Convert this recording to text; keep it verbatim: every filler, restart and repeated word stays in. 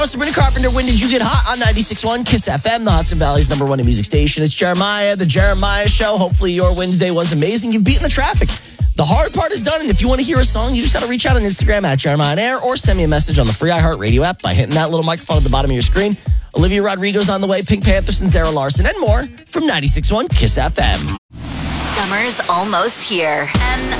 Sabrina Carpenter, when did you get hot on ninety-six point one Kiss F M, the Hudson Valley's number one music station? It's Jeremiah, the Jeremiah Show. Hopefully your Wednesday was amazing. You've beaten the traffic. The hard part is done, and if you want to hear a song, you just got to reach out on Instagram at Jeremiah on Air or send me a message on the free iHeartRadio app by hitting that little microphone at the bottom of your screen. Olivia Rodrigo's on the way, Pink Panthers and Zara Larson, and more from ninety-six point one Kiss F M. Summer's almost here, and